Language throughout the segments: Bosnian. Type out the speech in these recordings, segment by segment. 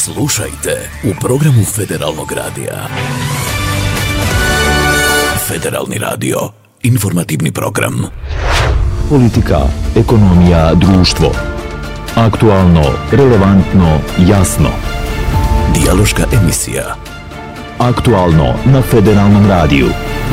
Slušajte u programu Federalnog radija. Federalni radio, informativni program. Politika, ekonomija, društvo. Aktualno, relevantno, jasno. Dijaloška emisija. Aktualno na Federalnom radiju.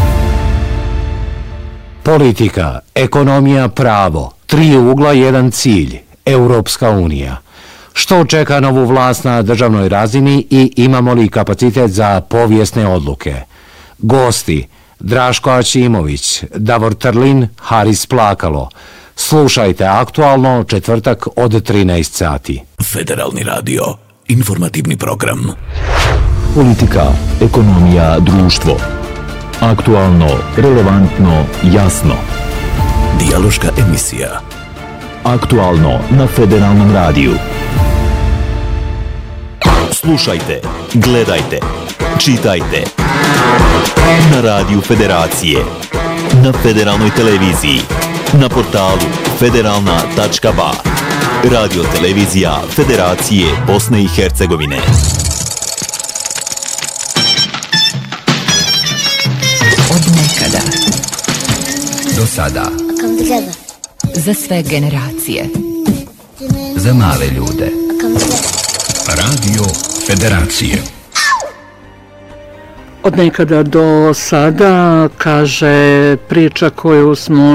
Politika, ekonomija, pravo. 3 ugla, 1 cilj. Europska unija. Što čeka novu vlast na državnoj razini i imamo li kapacitet za povijesne odluke? Gosti: Draško Aćimović, Davor Trlin, Haris Plakalo. Slušajte aktualno četvrtak od 13 sati. Federalni radio, informativni program. Politika, ekonomija, društvo. Aktualno, relevantno, jasno. Dijaloška emisija. Aktualno na Federalnom radiju. Slušajte, gledajte, čitajte. Na radiju Federacije, na Federalnoj televiziji, na portalu federalna.ba. Radio televizija Federacije Bosne i Hercegovine. Od nekada do sada. Za sve generacije. Za male ljude. Radio Federacije. Od nekada do sada, kaže priča koju smo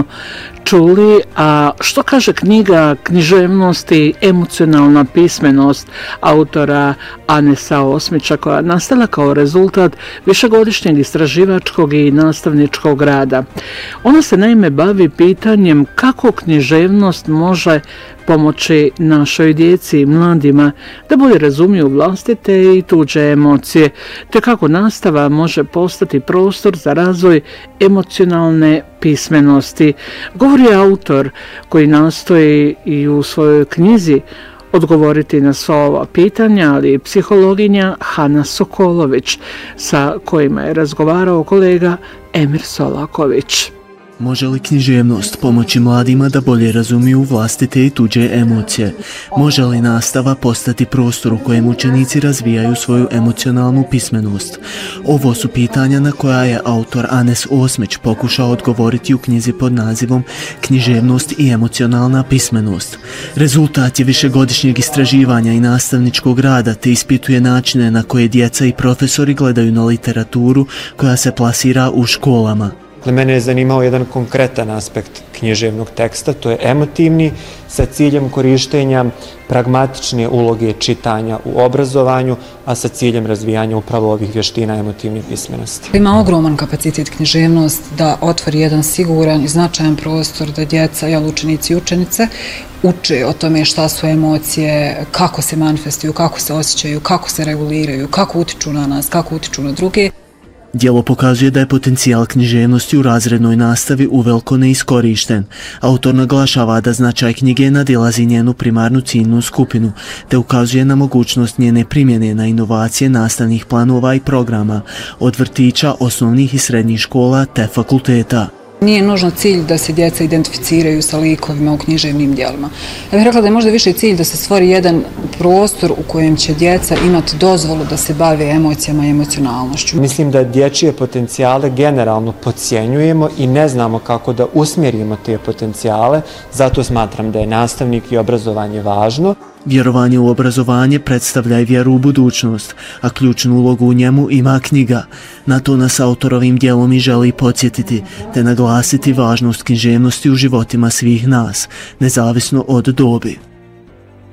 čuli, a što kaže knjiga Književnost i emocionalna pismenost autora Anesa Osmića, koja nastala kao rezultat višegodišnjeg istraživačkog i nastavničkog rada. Ona se naime bavi pitanjem kako književnost može pomoći našoj djeci i mladima da bolje razumiju vlastite i tuđe emocije, te kako nastava može postati prostor za razvoj emocionalne pismenosti. Govori autor koji nastoji i u svojoj knjizi odgovoriti na sva ova pitanja, ali i psihologinja Hana Sokolović, sa kojima je razgovarao kolega Emir Solaković. Može li književnost pomoći mladima da bolje razumiju vlastite i tuđe emocije? Može li nastava postati prostor u kojem učenici razvijaju svoju emocionalnu pismenost? Ovo su pitanja na koja je autor Anes Osmić pokušao odgovoriti u knjizi pod nazivom Književnost i emocionalna pismenost. Rezultat je višegodišnjeg istraživanja i nastavničkog rada, te ispituje načine na koje djeca i profesori gledaju na literaturu koja se plasira u školama. Mene je zanimao jedan konkretan aspekt književnog teksta, to je emotivni, sa ciljem korištenja pragmatične uloge čitanja u obrazovanju, a sa ciljem razvijanja upravo ovih vještina emotivne pismenosti. Ima ogroman kapacitet književnost da otvori jedan siguran i značajan prostor da djeca, učenici i učenice uče o tome šta su emocije, kako se manifestuju, kako se osjećaju, kako se reguliraju, kako utiču na nas, kako utiču na druge. Djelo pokazuje da je potencijal književnosti u razrednoj nastavi uveliko neiskorišten. Autor naglašava da značaj knjige nadilazi njenu primarnu ciljnu skupinu, te ukazuje na mogućnost njene primjene na inovacije nastavnih planova i programa, od vrtića, osnovnih i srednjih škola te fakulteta. Nije nužno cilj da se djeca identificiraju sa likovima u književnim djelima. Ja bih rekla da je možda više cilj da se stvori jedan prostor u kojem će djeca imati dozvolu da se bave emocijama i emocionalnošću. Mislim da dječje potencijale generalno podcjenjujemo i ne znamo kako da usmjerimo te potencijale, zato smatram da je nastavnik i obrazovanje važno. Vjerovanje u obrazovanje predstavlja i vjeru u budućnost, a ključnu ulogu u njemu ima knjiga. Na to nas autorovim djelom i želi podsjetiti, te naglasiti važnost književnosti u životima svih nas, nezavisno od dobi.